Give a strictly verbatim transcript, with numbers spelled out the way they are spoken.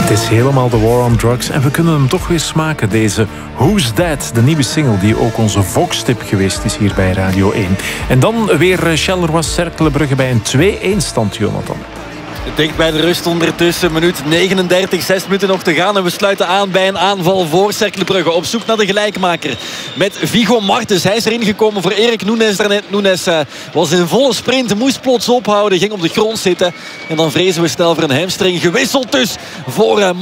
Het is helemaal de war on drugs en we kunnen hem toch weer smaken. Deze Who's That, de nieuwe single die ook onze Vox-tip geweest is hier bij Radio één. En dan weer Charleroi-Cercle Brugge bij een twee-een stand, Jonathan. Dicht bij de rust ondertussen, minuut negenendertig, zes minuten nog te gaan. En we sluiten aan bij een aanval voor Cercle Brugge. Op zoek naar de gelijkmaker met Viggo Martens. Hij is erin gekomen voor Erik Nunes daarnet. Nunes uh, was in volle sprint, moest plots ophouden, ging op de grond zitten. En dan vrezen we snel voor een hamstring. Gewisseld dus voor uh,